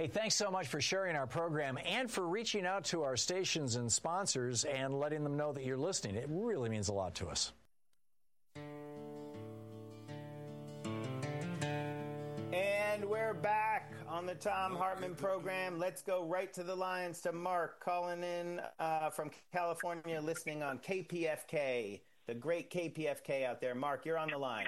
Hey, thanks so much for sharing our program and for reaching out to our stations and sponsors and letting them know that you're listening. It really means a lot to us. And we're back on the Thom Hartmann program. Let's go right to the lines to Mark calling in from California, listening on KPFK, the great KPFK out there. Mark, you're on the line.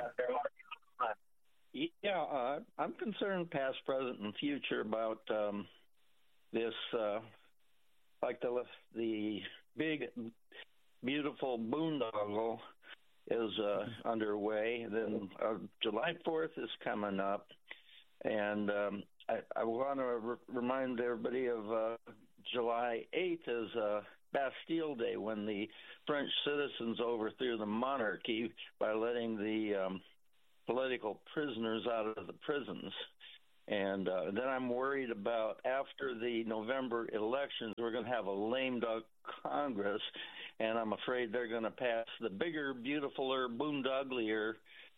Yeah, I'm concerned past, present, and future about this, like the big, beautiful boondoggle is underway. Then July 4th is coming up. And I want to remind everybody of July 8th is Bastille Day, when the French citizens overthrew the monarchy by letting the political prisoners out of the prisons. And then I'm worried about after the November elections, we're going to have a lame duck Congress, and I'm afraid they're going to pass the bigger, beautifuler, boondogglier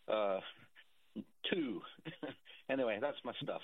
two. Anyway, that's my stuff.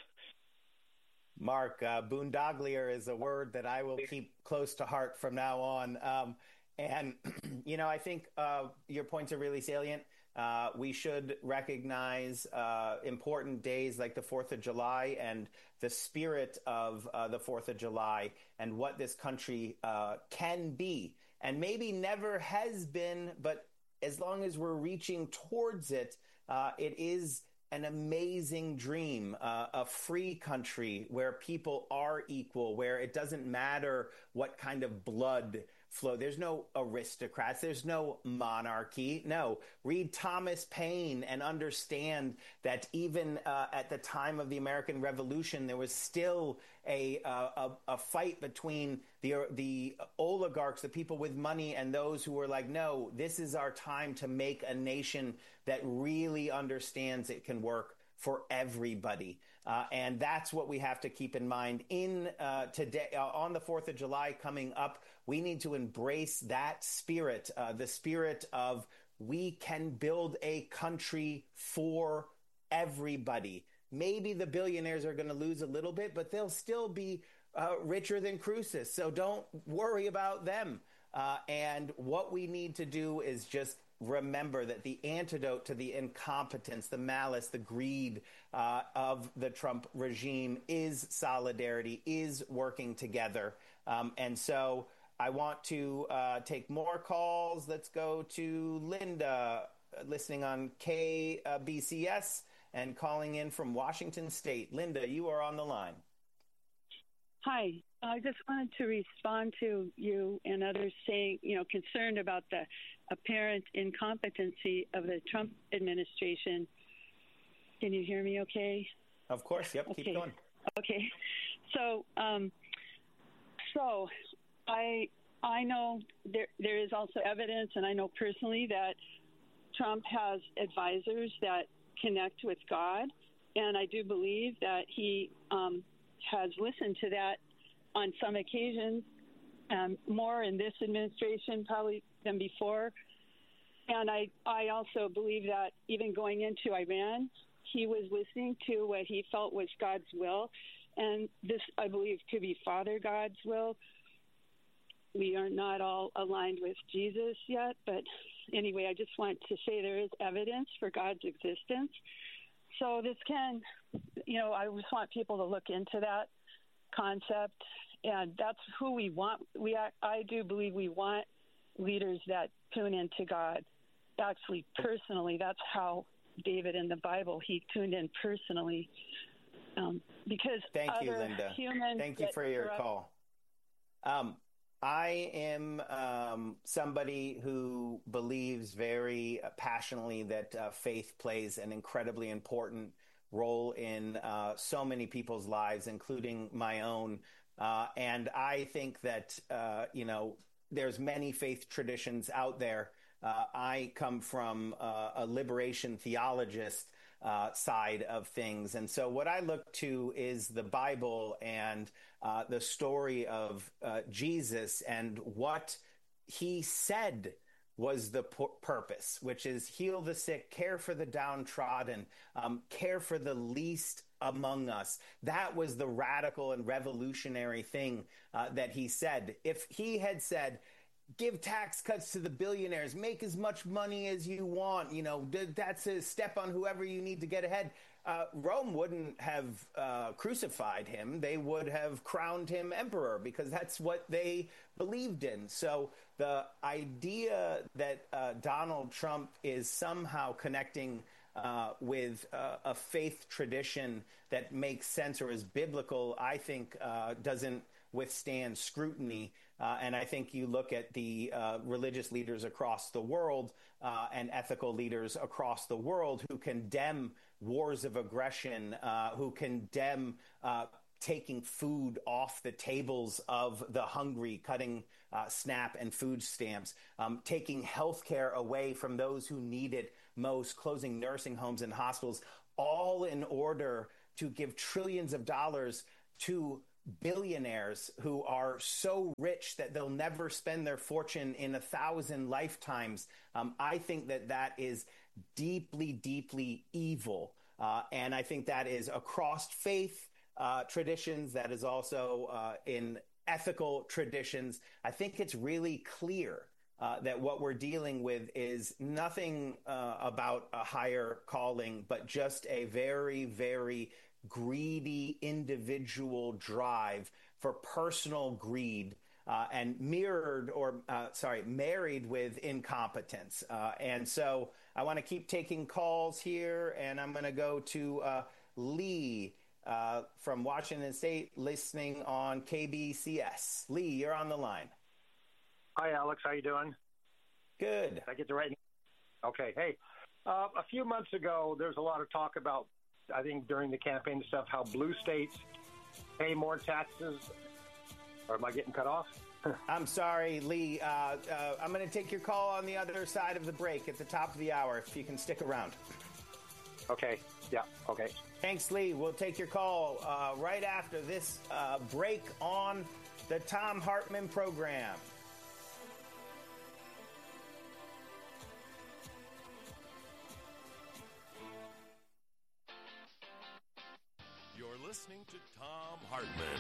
Mark, boondogglier is a word that I will keep close to heart from now on. And, you know, I think your points are really salient. We should recognize important days like the 4th of July and the spirit of the 4th of July and what this country can be and maybe never has been, but as long as we're reaching towards it, it is an amazing dream, a free country where people are equal, where it doesn't matter what kind of blood flow. There's no aristocrats. There's no monarchy. No, read Thomas Paine and understand that even at the time of the American Revolution, there was still a fight between the oligarchs, the people with money, and those who were like, no, this is our time to make a nation that really understands it can work for everybody. And that's what we have to keep in mind in today on the 4th of July coming up. We need to embrace that spirit, the spirit of we can build a country for everybody. Maybe the billionaires are going to lose a little bit, but they'll still be richer than Croesus. So don't worry about them. And what we need to do is just remember that the antidote to the incompetence, the malice, the greed of the Trump regime is solidarity, is working together. And so I want to take more calls. Let's go to Linda, listening on KBCS and calling in from Washington State. Linda, you are on the line. Hi. I just wanted to respond to you and others saying, concerned about the apparent incompetency of the Trump administration. Can you hear me okay? Of course. Yep. Okay. Keep going. Okay. So I know there is also evidence, and I know personally that Trump has advisors that connect with God, and I do believe that he has listened to that on some occasions, more in this administration probably than before. And I also believe that even going into Iran, he was listening to what he felt was God's will. And this, I believe, to be Father God's will. We are not all aligned with Jesus yet. But anyway, I just want to say there is evidence for God's existence. So this can, I just want people to look into that concept, and that's who we want. I do believe we want leaders that tune into God. Actually, personally, that's how David in the Bible, he tuned in personally. Because thank you, Linda. Thank you for your call. I am somebody who believes very passionately that faith plays an incredibly important role in so many people's lives, including my own. And I think that, there's many faith traditions out there. I come from a liberation theologist side of things. And so what I look to is the Bible and the story of Jesus and what he said was the purpose, which is heal the sick, care for the downtrodden, care for the least among us. That was the radical and revolutionary thing that he said. If he had said, give tax cuts to the billionaires, make as much money as you want, that's a step on whoever you need to get ahead, Rome wouldn't have crucified him. They would have crowned him emperor because that's what they believed in. So the idea that Donald Trump is somehow connecting with a faith tradition that makes sense or is biblical, I think doesn't withstand scrutiny. And I think you look at the religious leaders across the world and ethical leaders across the world who condemn wars of aggression, who condemn taking food off the tables of the hungry, cutting SNAP and food stamps, taking health care away from those who need it most, closing nursing homes and hospitals, all in order to give trillions of dollars to billionaires who are so rich that they'll never spend their fortune in 1,000 lifetimes. I think that is deeply, deeply evil. And I think that is across faith traditions. That is also in ethical traditions. I think it's really clear that what we're dealing with is nothing about a higher calling, but just a very, very greedy individual drive for personal greed and married with incompetence. And so I want to keep taking calls here, and I'm going to go to Lee from Washington State, listening on KBCS. Lee, you're on the line. Hi, Alex. How you doing? Good. Did I get the right? Okay. Hey, a few months ago, there was a lot of talk about, I think during the campaign and stuff, how blue states pay more taxes. Or am I getting cut off? I'm sorry, Lee. I'm going to take your call on the other side of the break at the top of the hour, if you can stick around. Okay. Yeah. Okay. Thanks, Lee. We'll take your call right after this break on the Thom Hartmann program. You're listening to Thom Hartmann.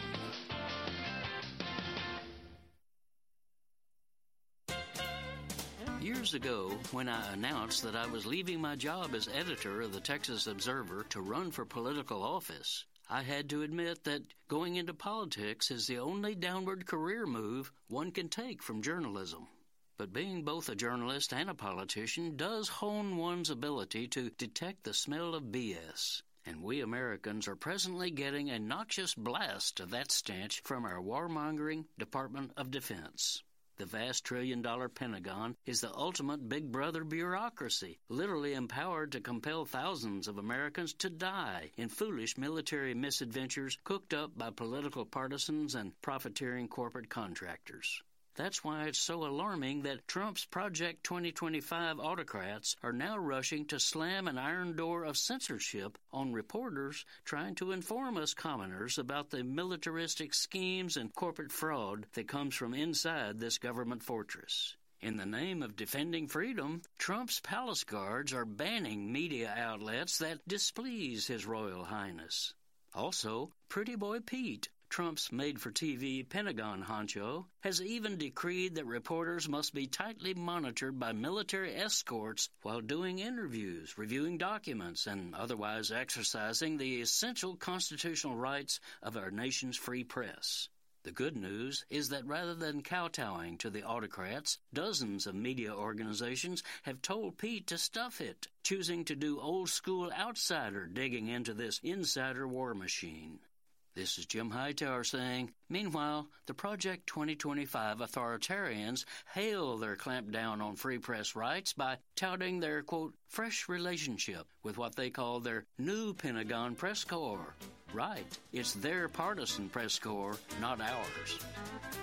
Years ago, when I announced that I was leaving my job as editor of the Texas Observer to run for political office, I had to admit that going into politics is the only downward career move one can take from journalism. But being both a journalist and a politician does hone one's ability to detect the smell of BS. And we Americans are presently getting a noxious blast of that stench from our warmongering Department of Defense. The vast trillion-dollar Pentagon is the ultimate big brother bureaucracy, literally empowered to compel thousands of Americans to die in foolish military misadventures cooked up by political partisans and profiteering corporate contractors. That's why it's so alarming that Trump's Project 2025 autocrats are now rushing to slam an iron door of censorship on reporters trying to inform us commoners about the militaristic schemes and corporate fraud that comes from inside this government fortress. In the name of defending freedom, Trump's palace guards are banning media outlets that displease His Royal Highness. Also, Pretty Boy Pete, Trump's made-for-TV Pentagon honcho, has even decreed that reporters must be tightly monitored by military escorts while doing interviews, reviewing documents, and otherwise exercising the essential constitutional rights of our nation's free press. The good news is that rather than kowtowing to the autocrats, dozens of media organizations have told Pete to stuff it, choosing to do old-school outsider digging into this insider war machine. This is Jim Hightower saying, meanwhile, the Project 2025 authoritarians hail their clampdown on free press rights by touting their, quote, fresh relationship with what they call their new Pentagon press corps. Right, it's their partisan press corps, not ours.